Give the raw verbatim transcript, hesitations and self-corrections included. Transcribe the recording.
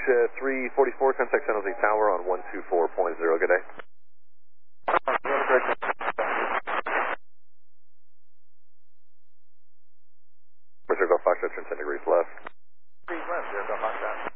uh, three forty-four, contact San Jose Tower on one two four point zero. Good day. Brazil Golf Foxtrot, turn ten degrees left. Degrees left, zero Golf Foxtrot.